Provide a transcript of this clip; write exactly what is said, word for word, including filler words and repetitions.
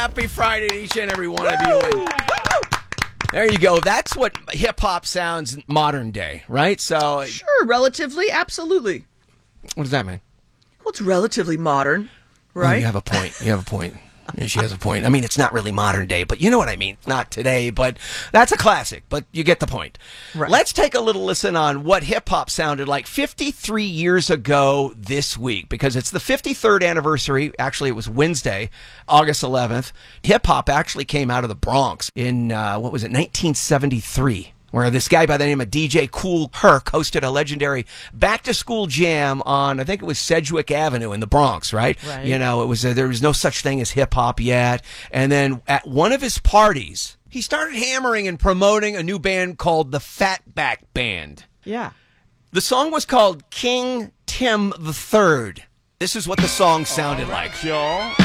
Happy Friday to each and every one of you. And there you go. That's what hip-hop sounds modern day, right? So, Sure, relatively, absolutely. what does that mean? Well, it's relatively modern, Oh, right? you have a point. You have a point. Yeah, she has a point. I mean, it's not really modern day, but you know what I mean. Not today, but that's a classic, but you get the point. Right. Let's take a little listen on what hip-hop sounded like fifty-three years ago this week, because it's the fifty-third anniversary. Actually, it was Wednesday, August eleventh. Hip-hop actually came out of the Bronx in, uh, what was it, nineteen seventy-three. Where this guy by the name of D J Kool Herc hosted a legendary back-to-school jam on, I think it was Sedgwick Avenue in the Bronx, right? Right. You know, it was uh, there was no such thing as hip-hop yet. And then at one of his parties, he started hammering and promoting a new band called the Fatback Band. Yeah. The song was called King Tim the Third. This is what the song sounded like. Y'all.